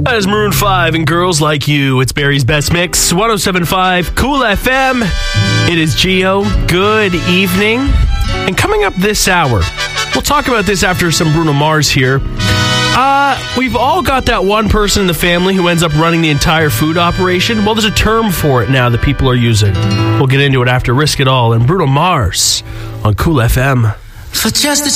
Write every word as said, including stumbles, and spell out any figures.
That is Maroon five and Girls Like You. It's Barry's Best Mix, one oh seven point five Cool F M. It is Gio. Good evening. And coming up this hour, we'll talk about this after some Bruno Mars here. Uh, we've all got that one person in the family who ends up running the entire food operation. Well, there's a term for it now that people are using. We'll get into it after Risk It All and Bruno Mars on Cool F M. For just a